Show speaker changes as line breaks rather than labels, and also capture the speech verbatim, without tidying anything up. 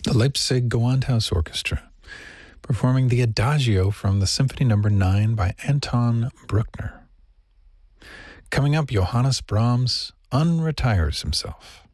the Leipzig Gewandhaus Orchestra, performing the Adagio from the Symphony Number nine by Anton Bruckner. Coming up, Johannes Brahms unretires himself.